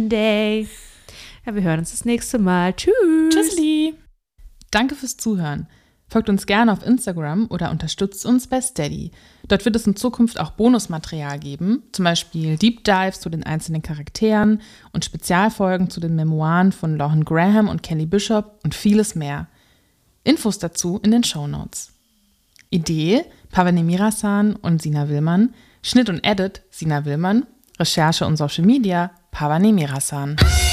Monday. Ja, wir hören uns das nächste Mal. Tschüss. Tschüssli. Danke fürs Zuhören. Folgt uns gerne auf Instagram oder unterstützt uns bei Steady. Dort wird es in Zukunft auch Bonusmaterial geben, zum Beispiel Deep Dives zu den einzelnen Charakteren und Spezialfolgen zu den Memoiren von Lorne Graham und Kelly Bishop und vieles mehr. Infos dazu in den Shownotes. Idee: Pavane Mirasan und Sina Willmann. Schnitt und Edit: Sina Willmann. Recherche und Social Media: Pavane Mirasan.